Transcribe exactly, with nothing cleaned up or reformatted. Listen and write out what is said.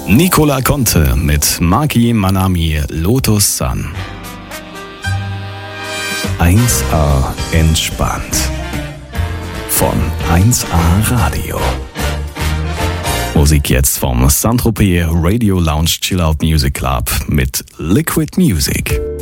Nicola Conte mit Maki Manami Lotus Sun. eins A entspannt. Von eins A Radio. Musik jetzt vom Saint-Tropez Radio Lounge Chill Out Music Club mit Liquid Music.